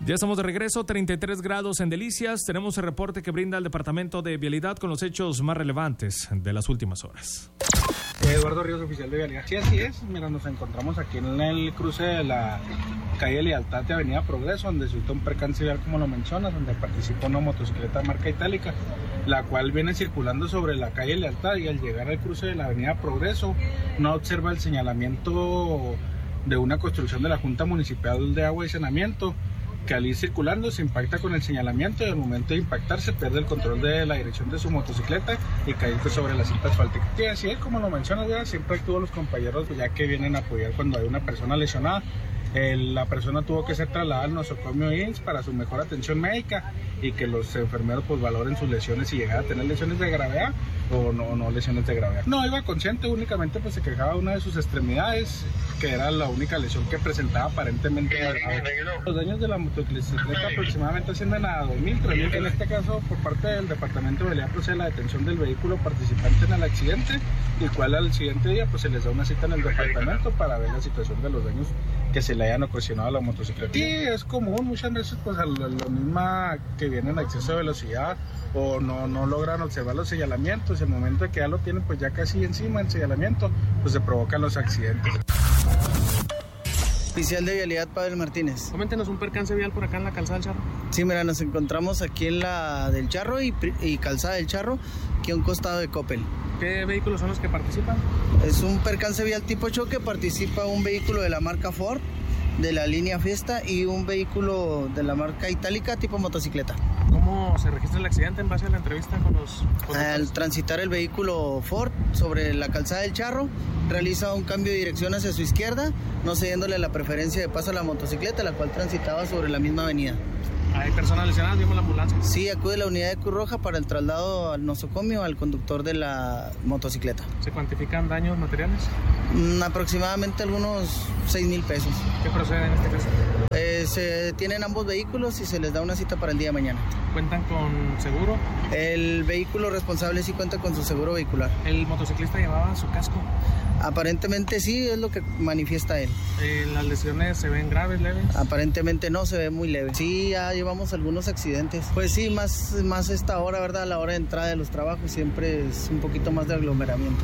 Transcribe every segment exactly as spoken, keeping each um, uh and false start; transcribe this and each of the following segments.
Ya estamos de regreso, treinta y tres grados en Delicias. Tenemos el reporte que brinda el Departamento de Vialidad con los hechos más relevantes de las últimas horas. Eduardo Ríos, oficial de Vialidad. Sí, así es. Mira, nos encontramos aquí en el cruce de la calle Lealtad de Avenida Progreso, donde se hizo un percance vial, como lo mencionas, donde participó una motocicleta marca Itálica, la cual viene circulando sobre la calle Lealtad y al llegar al cruce de la Avenida Progreso no observa el señalamiento de una construcción de la Junta Municipal de Agua y Saneamiento, que al ir circulando se impacta con el señalamiento y al momento de impactarse pierde el control de la dirección de su motocicleta y cae sobre la cinta asfáltica. Sí, así es, como lo mencionas, ya siempre actúan los compañeros ya que vienen a apoyar cuando hay una persona lesionada. El, la persona tuvo que ser trasladada al nosocomio I M S S para su mejor atención médica y que los enfermeros pues valoren sus lesiones y llegar a tener lesiones de gravedad o no, no lesiones de gravedad. No, iba consciente, únicamente pues se quejaba de una de sus extremidades, que era la única lesión que presentaba aparentemente. Los daños de la motocicleta aproximadamente ascienden a dos mil, tres mil. En este caso, por parte del Departamento de Vialidad procede la detención del vehículo participante en el accidente, y cual al siguiente día pues se les da una cita en el departamento para ver la situación de los daños que se le hayan ocasionado a la motocicleta. Sí, es común, muchas veces pues a lo, lo misma que vienen a exceso de velocidad o no, no logran observar los señalamientos, el momento de que ya lo tienen pues ya casi encima del señalamiento, pues se provocan los accidentes. Oficial de Vialidad, Pavel Martínez. Coméntenos un percance vial por acá en la Calzada del Charro. Sí, mira, nos encontramos aquí en la del Charro y, y Calzada del Charro, aquí a un costado de Coppel. ¿Qué vehículos son los que participan? Es un percance vial tipo choque, participa un vehículo de la marca Ford, de la línea Fiesta, y un vehículo de la marca Itálica tipo motocicleta. ¿Cómo se registra el accidente en base a la entrevista con los conductores? Al transitar el vehículo Ford sobre la Calzada del Charro, realiza un cambio de dirección hacia su izquierda, no cediéndole la preferencia de paso a la motocicleta, la cual transitaba sobre la misma avenida. ¿Hay personas lesionadas? ¿Vimos la ambulancia? Sí, acude la unidad de Cruz Roja para el traslado al nosocomio al conductor de la motocicleta. ¿Se cuantifican daños materiales? Mm, aproximadamente algunos seis mil pesos. ¿Qué procede en este caso? Eh, se detienen ambos vehículos y se les da una cita para el día de mañana. ¿Cuentan con seguro? El vehículo responsable sí cuenta con su seguro vehicular. ¿El motociclista llevaba su casco? Aparentemente sí, es lo que manifiesta él. Eh, ¿Las lesiones se ven graves, leves? Aparentemente no, se ve muy leve. Sí, ya llevamos algunos accidentes. Pues sí, más, más esta hora, ¿verdad? A la hora de entrada de los trabajos siempre es un poquito más de aglomeramiento.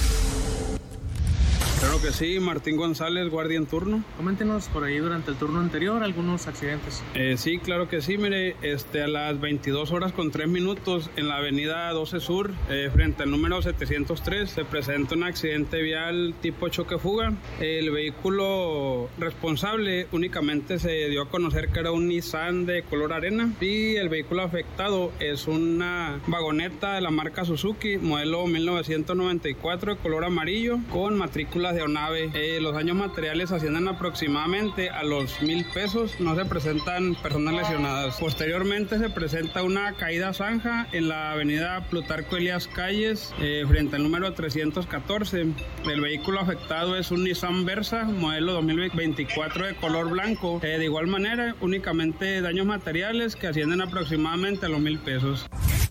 Claro que sí, Martín González, guardia en turno. Coméntenos por ahí durante el turno anterior algunos accidentes. Eh, sí, claro que sí, mire, este, a las veintidós horas con tres minutos en la avenida doce Sur, eh, frente al número setecientos tres, se presenta un accidente vial tipo choque-fuga. El vehículo responsable únicamente se dio a conocer que era un Nissan de color arena y el vehículo afectado es una vagoneta de la marca Suzuki, modelo mil novecientos noventa y cuatro de color amarillo con matrícula de ONAVE. Eh, los daños materiales ascienden aproximadamente a los mil pesos, no se presentan personas lesionadas. Posteriormente se presenta una caída zanja en la avenida Plutarco Elías Calles, eh, frente al número trescientos catorce. El vehículo afectado es un Nissan Versa, modelo dos mil veinticuatro de color blanco. Eh, de igual manera, únicamente daños materiales que ascienden aproximadamente a los mil pesos.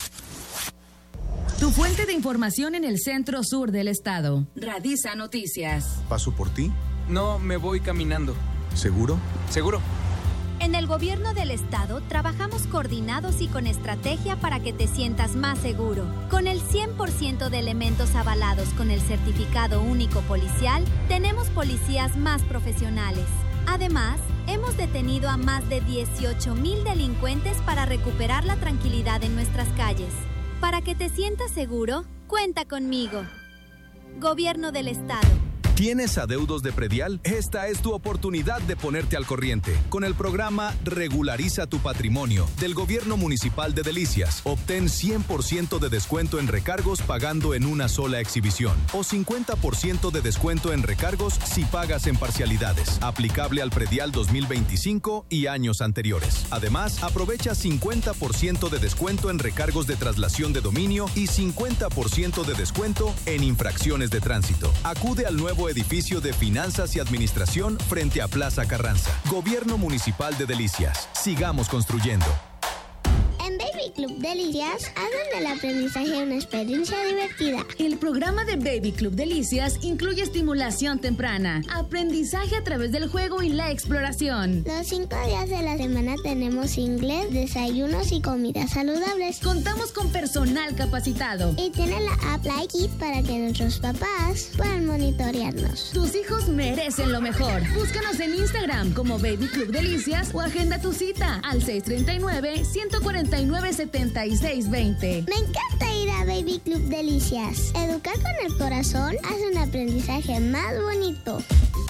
Tu fuente de información en el centro sur del estado. Radisa Noticias. ¿Paso por ti? No, me voy caminando. ¿Seguro? Seguro. En el gobierno del estado trabajamos coordinados y con estrategia para que te sientas más seguro. Con el cien por ciento de elementos avalados con el certificado único policial, tenemos policías más profesionales. Además, hemos detenido a más de dieciocho mil delincuentes para recuperar la tranquilidad en nuestras calles. Para que te sientas seguro, cuenta conmigo. Gobierno del Estado. ¿Tienes adeudos de predial? Esta es tu oportunidad de ponerte al corriente. Con el programa Regulariza tu Patrimonio del Gobierno Municipal de Delicias, obtén cien por ciento de descuento en recargos pagando en una sola exhibición o cincuenta por ciento de descuento en recargos si pagas en parcialidades. Aplicable al predial dos mil veinticinco y años anteriores. Además, aprovecha cincuenta por ciento de descuento en recargos de traslación de dominio y cincuenta por ciento de descuento en infracciones de tránsito. Acude al nuevo edificio de Finanzas y Administración frente a Plaza Carranza. Gobierno Municipal de Delicias. Sigamos construyendo. En Baby Baby Club Delicias hacen del aprendizaje una experiencia divertida. El programa de Baby Club Delicias incluye estimulación temprana, aprendizaje a través del juego y la exploración. Los cinco días de la semana tenemos inglés, desayunos y comidas saludables. Contamos con personal capacitado. Y tiene la app Like It para que nuestros papás puedan monitorearnos. Tus hijos merecen lo mejor. Búscanos en Instagram como Baby Club Delicias o agenda tu cita al seis tres nueve, uno cuatro nueve, siete seis dos cero. Me encanta ir a Baby Club Delicias. Educar con el corazón hace un aprendizaje más bonito.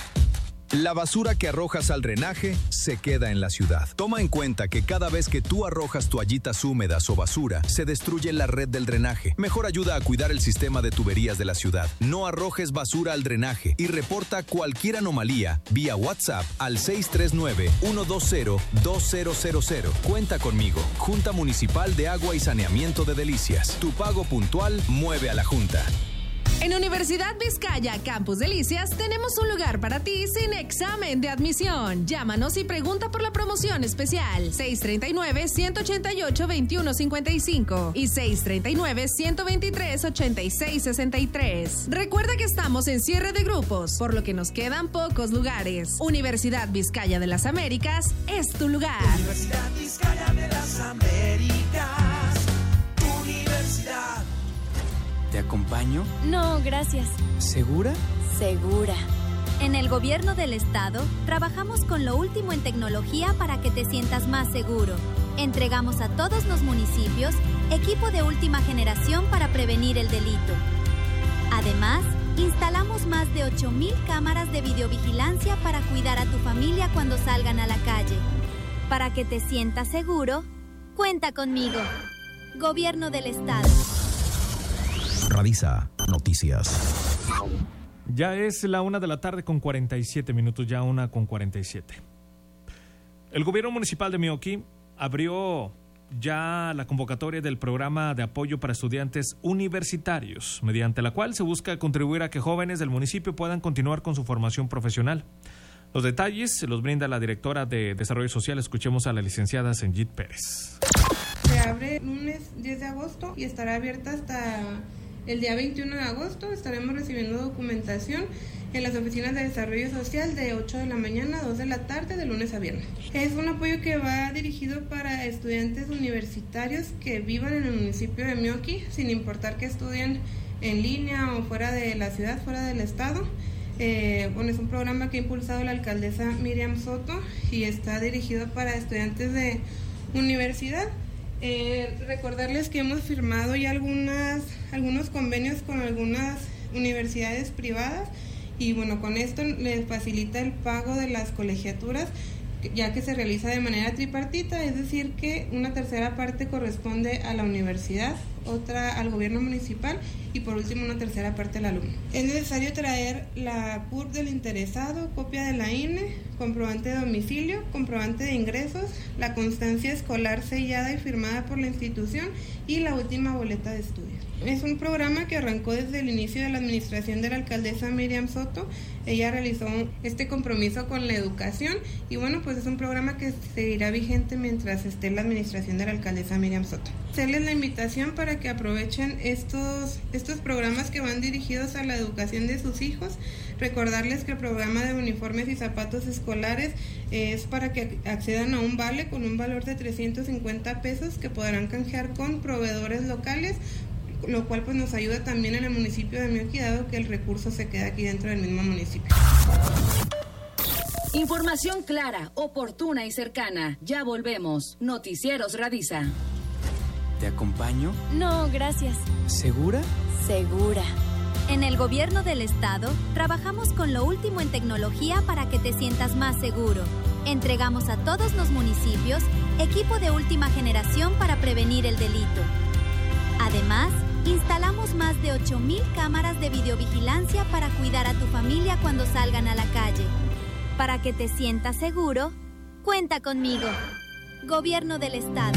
La basura que arrojas al drenaje se queda en la ciudad. Toma en cuenta que cada vez que tú arrojas toallitas húmedas o basura, se destruye la red del drenaje. Mejor ayuda a cuidar el sistema de tuberías de la ciudad. No arrojes basura al drenaje y reporta cualquier anomalía vía WhatsApp al seis tres nueve, uno dos cero, dos cero cero cero. Cuenta conmigo. Junta Municipal de Agua y Saneamiento de Delicias. Tu pago puntual mueve a la Junta. En Universidad Vizcaya Campus Delicias tenemos un lugar para ti sin examen de admisión. Llámanos y pregunta por la promoción especial seis tres nueve, uno ocho ocho, dos uno cinco cinco y seis tres nueve, uno dos tres, ocho seis seis tres. Recuerda que estamos en cierre de grupos, por lo que nos quedan pocos lugares. Universidad Vizcaya de las Américas es tu lugar. Universidad Vizcaya de las Américas, tu universidad. ¿Te acompaño? No, gracias. ¿Segura? Segura. En el gobierno del estado, trabajamos con lo último en tecnología para que te sientas más seguro. Entregamos a todos los municipios equipo de última generación para prevenir el delito. Además, instalamos más de ocho mil cámaras de videovigilancia para cuidar a tu familia cuando salgan a la calle. Para que te sientas seguro, cuenta conmigo. Gobierno del estado. Radisa Noticias. Ya es la una de la tarde con cuarenta y siete minutos, ya una con cuarenta y siete. El gobierno municipal de Meoqui abrió ya la convocatoria del programa de apoyo para estudiantes universitarios, mediante la cual se busca contribuir a que jóvenes del municipio puedan continuar con su formación profesional. Los detalles se los brinda la directora de Desarrollo Social. Escuchemos a la licenciada Senjit Pérez. Se abre lunes diez de agosto y estará abierta hasta el día veintiuno de agosto. Estaremos recibiendo documentación en las oficinas de Desarrollo Social de ocho de la mañana a dos de la tarde, de lunes a viernes. Es un apoyo que va dirigido para estudiantes universitarios que vivan en el municipio de Meoqui, sin importar que estudien en línea o fuera de la ciudad, fuera del estado. Eh, bueno, es un programa que ha impulsado la alcaldesa Miriam Soto y está dirigido para estudiantes de universidad. Eh, recordarles que hemos firmado ya algunas, algunos convenios con algunas universidades privadas y bueno, con esto les facilita el pago de las colegiaturas, ya que se realiza de manera tripartita, es decir que una tercera parte corresponde a la universidad, otra al gobierno municipal y por último una tercera parte al alumno. Es necesario traer la C U R P del interesado, copia de la I N E, comprobante de domicilio, comprobante de ingresos, la constancia escolar sellada y firmada por la institución y la última boleta de estudio. Es un programa que arrancó desde el inicio de la administración de la alcaldesa Miriam Soto. Ella realizó este compromiso con la educación y bueno, pues es un programa que seguirá vigente mientras esté en la administración de la alcaldesa Miriam Soto. Hacerles la invitación para que aprovechen estos, estos programas que van dirigidos a la educación de sus hijos. Recordarles que el programa de uniformes y zapatos escolares es para que accedan a un vale con un valor de trescientos cincuenta pesos que podrán canjear con proveedores locales, lo cual pues nos ayuda también en el municipio de Meoqui, dado que el recurso se queda aquí dentro del mismo municipio. Información clara, oportuna y cercana. Ya volvemos. Noticieros Radisa. ¿Te acompaño? No, gracias. ¿Segura? Segura. En el gobierno del estado, trabajamos con lo último en tecnología para que te sientas más seguro. Entregamos a todos los municipios equipo de última generación para prevenir el delito. Además, instalamos más de ocho mil cámaras de videovigilancia para cuidar a tu familia cuando salgan a la calle. Para que te sientas seguro, cuenta conmigo. Gobierno del estado.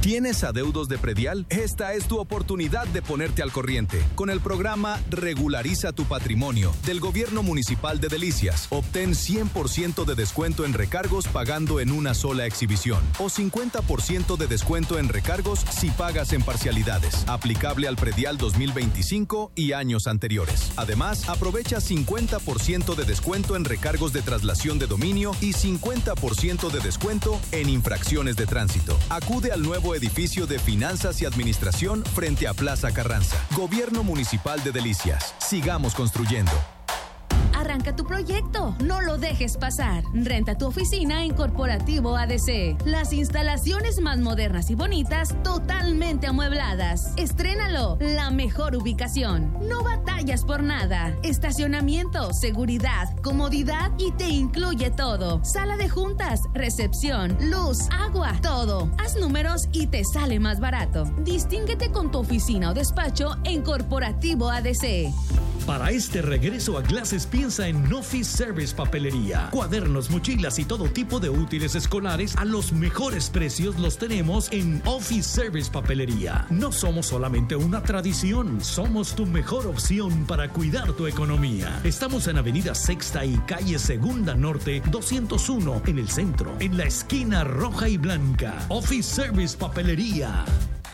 ¿Tienes adeudos de predial? Esta es tu oportunidad de ponerte al corriente. Con el programa Regulariza tu Patrimonio del Gobierno Municipal de Delicias, obtén cien por ciento de descuento en recargos pagando en una sola exhibición o cincuenta por ciento de descuento en recargos si pagas en parcialidades. Aplicable al predial dos mil veinticinco y años anteriores. Además, aprovecha cincuenta por ciento de descuento en recargos de traslación de dominio y cincuenta por ciento de descuento en infracciones de tránsito. Acude al nuevo edificio de Finanzas y Administración frente a Plaza Carranza. Gobierno Municipal de Delicias. Sigamos construyendo. Arranca tu proyecto, no lo dejes pasar. Renta tu oficina en Corporativo A D C. Las instalaciones más modernas y bonitas, totalmente amuebladas. Estrénalo, la mejor ubicación. No batallas por nada. Estacionamiento, seguridad, comodidad y te incluye todo. Sala de juntas, recepción, luz, agua, todo. Haz números y te sale más barato. Distínguete con tu oficina o despacho en Corporativo A D C. Para este regreso a clases piensa en Office Service Papelería. Cuadernos, mochilas y todo tipo de útiles escolares a los mejores precios los tenemos en Office Service Papelería. No somos solamente una tradición, somos tu mejor opción para cuidar tu economía. Estamos en Avenida Sexta y Calle Segunda Norte doscientos uno en el centro, en la esquina roja y blanca. Office Service Papelería.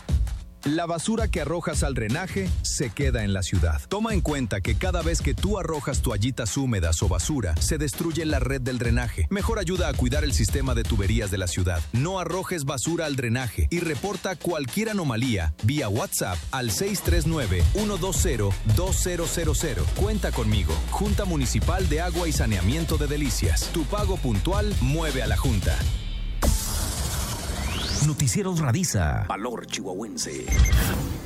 La basura que arrojas al drenaje se queda en la ciudad. Toma en cuenta que cada vez que tú arrojas toallitas húmedas o basura, se destruye la red del drenaje. Mejor ayuda a cuidar el sistema de tuberías de la ciudad. No arrojes basura al drenaje y reporta cualquier anomalía vía WhatsApp al seis tres nueve, uno dos cero, dos cero cero cero. Cuenta conmigo. Junta Municipal de Agua y Saneamiento de Delicias. Tu pago puntual mueve a la Junta. Noticieros Radisa. Valor chihuahuense.